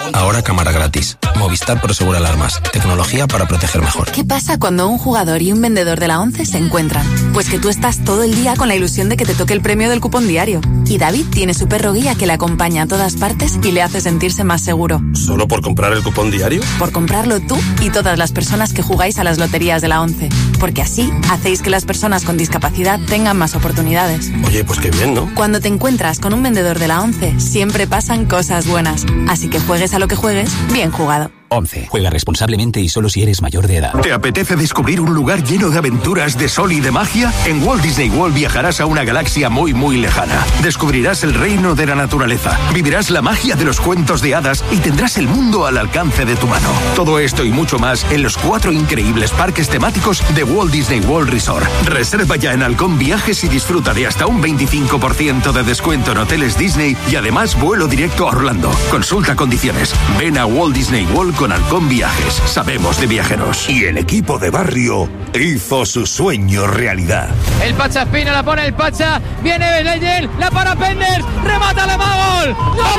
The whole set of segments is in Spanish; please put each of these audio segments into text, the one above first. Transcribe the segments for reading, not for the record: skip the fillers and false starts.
Ahora cámara gratis. Movistar Prosegur Alarmas. Tecnología para proteger mejor. ¿Qué pasa cuando un jugador y un vendedor de la ONCE se encuentran? Pues que tú estás todo el día con la ilusión de que te toque el premio del cupón diario. Y David tiene su perro guía que le acompaña a todas partes y le hace sentirse más seguro. ¿Solo por comprar el cupón diario? Por comprarlo tú y todas las personas que jugáis a las loterías de la ONCE. Porque así hacéis que las personas con discapacidad tengan más oportunidades. Oye, pues qué bien, ¿no? Cuando te encuentras con un vendedor de la ONCE, siempre pasan cosas buenas. Así que juegues a lo que juegues, bien jugado. 11. Juega responsablemente y solo si eres mayor de edad. ¿Te apetece descubrir un lugar lleno de aventuras, de sol y de magia? En Walt Disney World viajarás a una galaxia muy, muy lejana. Descubrirás el reino de la naturaleza, vivirás la magia de los cuentos de hadas y tendrás el mundo al alcance de tu mano. Todo esto y mucho más en los 4 increíbles parques temáticos de Walt Disney World Resort. Reserva ya en Halcón Viajes y disfruta de hasta un 25% de descuento en hoteles Disney y además vuelo directo a Orlando. Consulta condiciones. Ven a Walt Disney World con Halcón Viajes. Sabemos de viajeros. Y el equipo de barrio hizo su sueño realidad. El Pacha Espina la pone el Pacha. Viene Leyen, la para Penders. Remata la gol.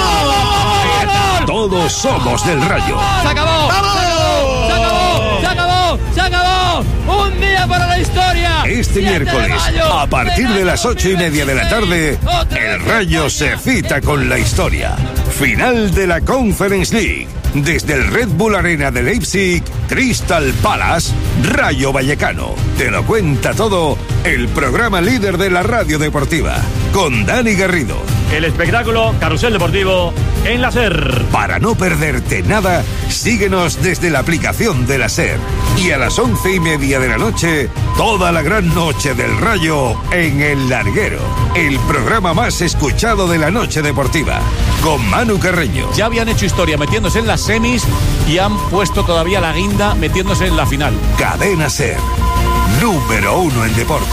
¡Gol! Todos somos del Rayo. Se acabó. ¡Vamos! Se acabó. Se acabó. Se acabó. Un día para la historia. Este miércoles, a partir de las 8:30 de la tarde, el Rayo se cita con la historia. Final de la Conference League. Desde el Red Bull Arena de Leipzig, Crystal Palace, Rayo Vallecano. Te lo cuenta todo el programa líder de la radio deportiva, con Dani Garrido. El espectáculo Carrusel Deportivo en la SER. Para no perderte nada, síguenos desde la aplicación de la SER. Y a las 11:30 de la noche, toda la gran noche del Rayo en El Larguero. El programa más escuchado de la noche deportiva, con Manu Carreño. Ya habían hecho historia metiéndose en las semis y han puesto todavía la guinda metiéndose en la final. Cadena SER, número 1 en deporte.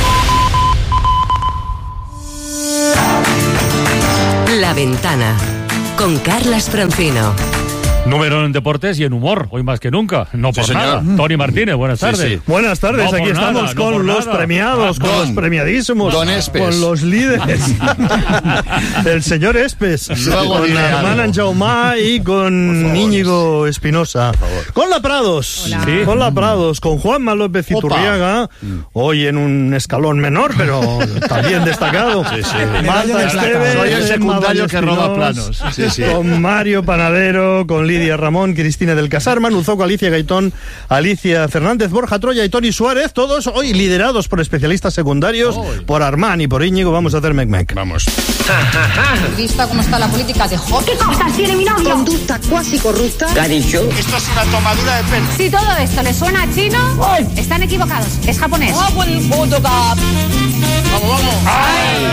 La Ventana, con Carlas Francino. Número en deportes y en humor, hoy más que nunca, no por nada. Tony Martínez, buenas tardes. Sí. Buenas tardes, No aquí por estamos nada, con no por los nada. premiados, con los premiadísimos, Don Espes. con los líderes. El señor Espes, Luego con diré Armand algo. Anjaumá y con Íñigo Espinosa. Con La Prados, Sí. con La Prados, con Juanma López Iturriaga, hoy en un escalón menor, pero también destacado. Marta Esteves, Soy el secundario que roba planos. Con Mario Panadero, con Lidia Ramón, Cristina del Casar, Manu Zoco, Alicia Gaitón, Alicia Fernández, Borja Troya y Tony Suárez, todos hoy liderados por especialistas secundarios, por Armán y por Íñigo. Vamos a hacer mec-mec. Vamos. Vista cómo está la política de Hot. ¿Qué cosas tiene mi novio? Conducta cuasi corrupta. ¿Qué ha dicho? Esto es una tomadura de pelo. Si todo esto les suena a chino, están equivocados. Es japonés. Vamos, vamos.